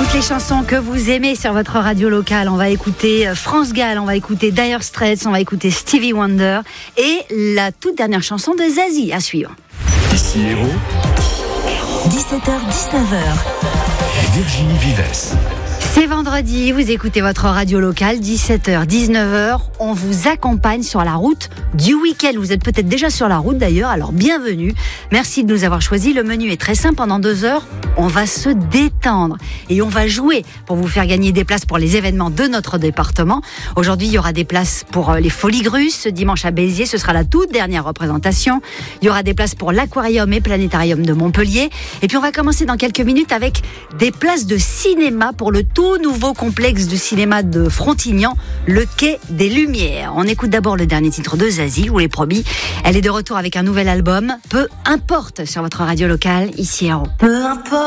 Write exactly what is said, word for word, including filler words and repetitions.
Toutes les chansons que vous aimez sur votre radio locale. On va écouter France Gall, on va écouter Dire Straits, on va écouter Stevie Wonder et la toute dernière chanson de Zazie à suivre. Ici Héros, dix-sept heures dix-neuf heures. Virginie Vives. C'est vendredi, vous écoutez votre radio locale, dix-sept heures dix-neuf heures. On vous accompagne sur la route du week-end. Vous êtes peut-être déjà sur la route d'ailleurs, alors bienvenue. Merci de nous avoir choisis. Le menu est très simple. Pendant deux heures, on va se détendre et on va jouer pour vous faire gagner des places pour les événements de notre département. Aujourd'hui, il y aura des places pour les Folies Grusses. Ce dimanche à Béziers, ce sera la toute dernière représentation. Il y aura des places pour l'Aquarium et Planétarium de Montpellier. Et puis on va commencer dans quelques minutes avec des places de cinéma pour le tout nouveau complexe de cinéma de Frontignan, le Quai des Lumières. On écoute d'abord le dernier titre de Zazie, je vous l'ai promis. Elle est de retour avec un nouvel album, Peu importe, sur votre radio locale, ici à Héros. Peu importe.